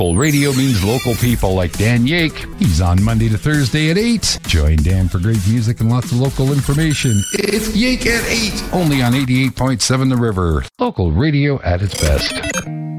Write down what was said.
Local radio means local people like Dan Yake. He's on Monday to Thursday at 8. Join Dan for great music and lots of local information. It's Yake at 8, only on 88.7 The River. Local radio at its best.